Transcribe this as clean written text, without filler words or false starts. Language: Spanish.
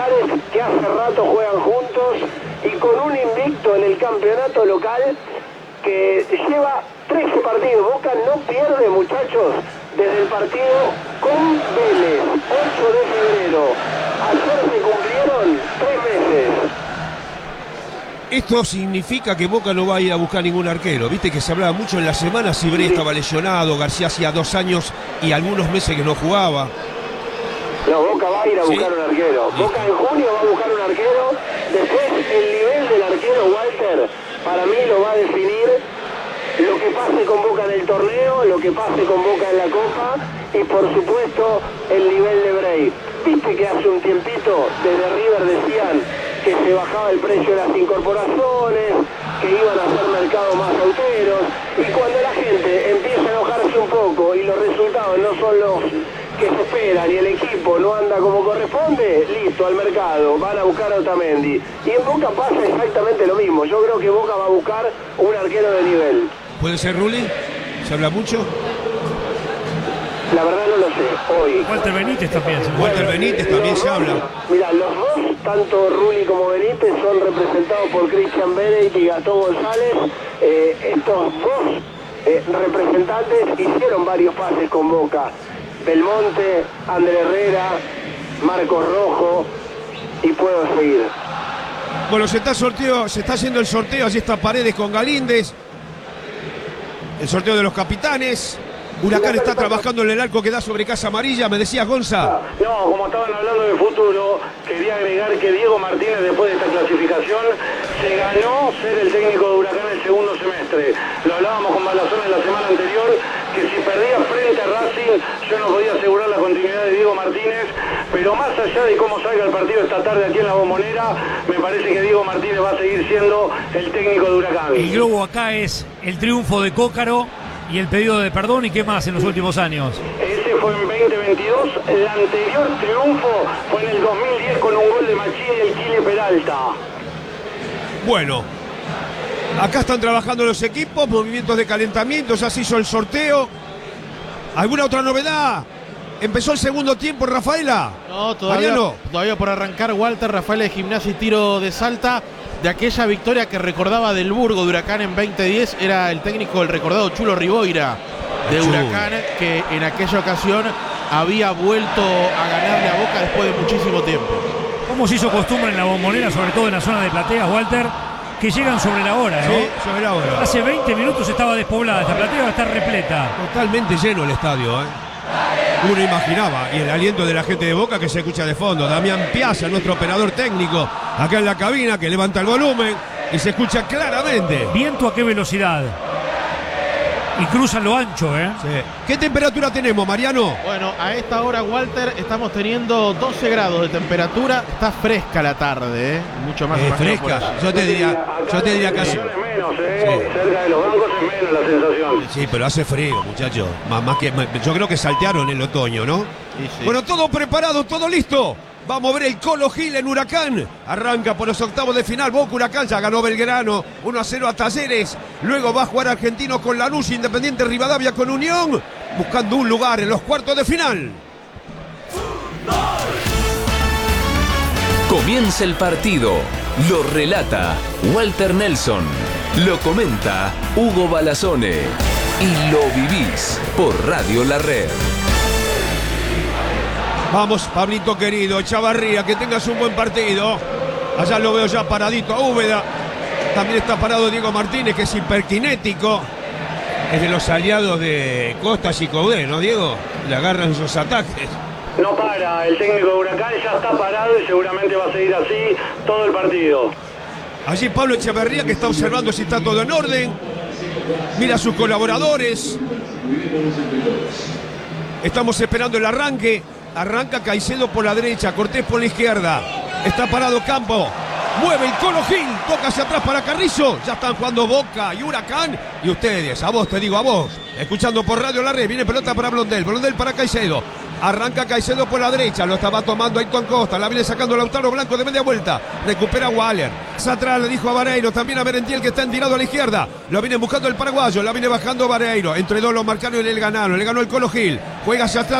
similares que hace rato juegan juntos y con un invicto en el campeonato local que lleva 13 partidos. Boca no pierde, muchachos, desde el partido con Vélez, 8 de febrero. Ayer se cumplieron 3 meses. Esto significa que Boca no va a ir a buscar ningún arquero. Viste que se hablaba mucho en la semana, si Bre estaba lesionado, García hacía 2 años y algunos meses que no jugaba. No, Boca va a ir a buscar un arquero. Boca en junio va a buscar un arquero. Después el nivel del arquero, Walter, para mí lo va a definir lo que pase con Boca en el torneo, lo que pase con Boca en la Copa y por supuesto el nivel de Bray. Viste que hace un tiempito desde River decían que se bajaba el precio de las incorporaciones, que iban a hacer mercados más austeros, y cuando la gente empieza a enojarse un poco y los resultados no son los que se esperan y el equipo no anda como corresponde, listo, al mercado, van a buscar a Otamendi. Y en Boca pasa exactamente lo mismo. Yo creo que Boca va a buscar un arquero de nivel. ¿Puede ser Rulli? ¿Se habla mucho? La verdad no lo sé, hoy. Walter Benítez también. Walter Benítez también se habla. Mira, los dos, tanto Rulli como Benítez, son representados por Cristian Benítez y Gastón González. Estos dos representantes hicieron varios pases con Boca. Belmonte, Ander Herrera, Marcos Rojo, y puedo seguir. Bueno, se está haciendo el sorteo, allí está Paredes con Galíndez. El sorteo de los capitanes. Huracán está trabajando en el arco que da sobre Casa Amarilla, me decías, Gonza. No, como estaban hablando de futuro, quería agregar que Diego Martínez, después de esta clasificación, se ganó ser el técnico de Huracán el segundo semestre. Lo hablábamos con Balazón en la semana anterior, que si perdía frente a Racing, yo no podía asegurar la continuidad de Diego Martínez, pero más allá de cómo salga el partido esta tarde aquí en La Bombonera, me parece que Diego Martínez va a seguir siendo el técnico de Huracán. El globo acá es el triunfo de Cócaro y el pedido de perdón, ¿y qué más en los últimos años? Ese fue en 2022, el anterior triunfo fue en el 2010 con un gol de Machín y el Kile Peralta. Bueno, acá están trabajando los equipos, movimientos de calentamiento, ya se hizo el sorteo. ¿Alguna otra novedad? ¿Empezó el segundo tiempo, Rafaela? No, todavía por arrancar, Walter. Rafaela de Gimnasia y Tiro de Salta. De aquella victoria que recordaba del Burgo de Huracán en 2010, era el técnico, el recordado Chulo Riboira de Huracán, que en aquella ocasión había vuelto a ganarle a Boca después de muchísimo tiempo. ¿Cómo se hizo costumbre en La Bombonera, sobre todo en la zona de plateas, Walter, que llegan sobre la hora, ¿no? Sí, sobre la hora. Hace 20 minutos estaba despoblada, esta platea va a estar repleta. Totalmente lleno el estadio, Uno imaginaba, y el aliento de la gente de Boca que se escucha de fondo. Damián Piazza, nuestro operador técnico, acá en la cabina, que levanta el volumen y se escucha claramente. ¿Viento a qué velocidad? Y cruzan lo ancho, Sí. ¿Qué temperatura tenemos, Mariano? Bueno, a esta hora, Walter, estamos teniendo 12 grados de temperatura. Está fresca la tarde, mucho más fresca. Yo te diría casi. Menos, cerca de los bancos es menos la sensación. Sí, pero hace frío, muchachos. Yo creo que saltearon el otoño, ¿no? Sí. Bueno, todo preparado, todo listo. Vamos a ver el Colo Gil en Huracán. Arranca por los octavos de final. Boca Huracán ya ganó Belgrano 1-0 a Talleres. Luego va a jugar Argentino con Lanús, Independiente Rivadavia con Unión, buscando un lugar en los cuartos de final. Comienza el partido. Lo relata Walter Nelson. Lo comenta Hugo Balazone. Y lo vivís por Radio La Red. Vamos, Pablito querido, Echavarría, que tengas un buen partido. Allá lo veo ya paradito a Úbeda. También está parado Diego Martínez, que es hiperkinético. Es de los aliados de Costas y Coudet, ¿no, Diego? Le agarran sus ataques. No para, el técnico de Huracán ya está parado y seguramente va a seguir así todo el partido. Allí Pablo Echeverría, que está observando si está todo en orden. Mira a sus colaboradores. Estamos esperando el arranque. Arranca Caicedo por la derecha, Cortés por la izquierda. Está parado Campo. Mueve el Colo Gil, toca hacia atrás para Carrizo. Ya están jugando Boca y Huracán. Y ustedes, a vos te digo, a vos. Escuchando por Radio La Red, viene pelota para Blondel. Blondel para Caicedo. Arranca Caicedo por la derecha, lo estaba tomando Ayrton Costa, la viene sacando Lautaro Blanco de media vuelta, recupera Waller, atrás le dijo a Vareiro, también a Merentiel que está tirado a la izquierda, lo viene buscando el paraguayo, la viene bajando Vareiro, entre dos lo marcaron y le ganó el Colo Gil, juega hacia atrás.